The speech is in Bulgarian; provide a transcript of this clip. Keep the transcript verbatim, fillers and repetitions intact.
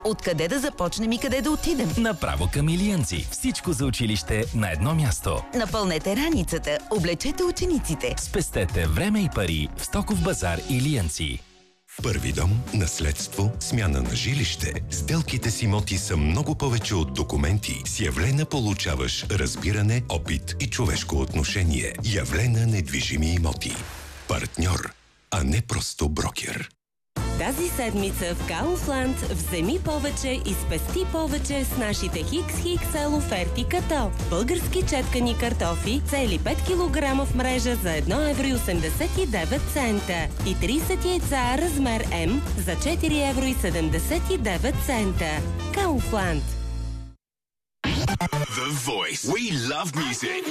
Откъде да започнем и къде да отидем? Направо към Илиянци. Всичко за училище на едно място. Напълнете раницата, облечете учениците. Спестете време и пари в Стоков базар Илиянци. Първи дом, наследство, смяна на жилище. Сделките с имоти са много повече от документи. С Явлена получаваш разбиране, опит и човешко отношение. Явлена недвижими имоти. Партньор, а не просто брокер. Тази седмица в Kaufland вземи повече и спести повече с нашите Хикс Хикс Ел оферти, като български четкани картофи цели пет килограма в мрежа за едно евро и осемдесет и девет цента и трийсет яйца размер М за четири евро и седемдесет и девет цента. Kaufland. The Voice. We love music.